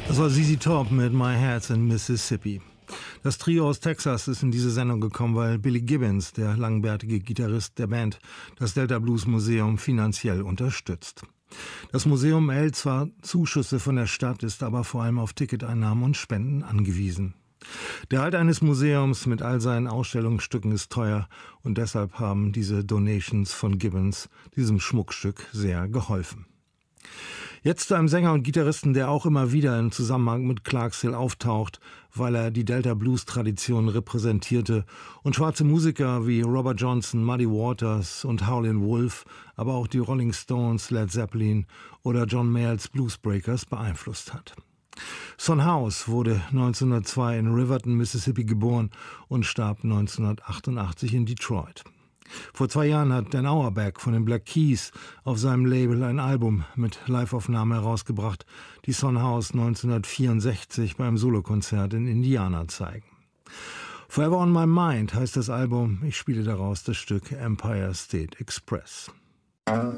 Das war ZZ Top mit My Heart's in Mississippi. Das Trio aus Texas ist in diese Sendung gekommen, weil Billy Gibbons, der langbärtige Gitarrist der Band, das Delta Blues Museum finanziell unterstützt. Das Museum erhält zwar Zuschüsse von der Stadt, ist aber vor allem auf Ticketeinnahmen und Spenden angewiesen. Der Halt eines Museums mit all seinen Ausstellungsstücken ist teuer und deshalb haben diese Donations von Gibbons diesem Schmuckstück sehr geholfen. Jetzt zu einem Sänger und Gitarristen, der auch immer wieder im Zusammenhang mit Clarksville auftaucht, weil er die Delta-Blues-Tradition repräsentierte und schwarze Musiker wie Robert Johnson, Muddy Waters und Howlin' Wolf, aber auch die Rolling Stones, Led Zeppelin oder John Mayalls Bluesbreakers beeinflusst hat. Son House wurde 1902 in Riverton, Mississippi geboren und starb 1988 in Detroit. Vor 2 Jahren hat Dan Auerbach von den Black Keys auf seinem Label ein Album mit Liveaufnahme herausgebracht, die Son House 1964 beim Solokonzert in Indiana zeigen. Forever on My Mind heißt das Album. Ich spiele daraus das Stück Empire State Express.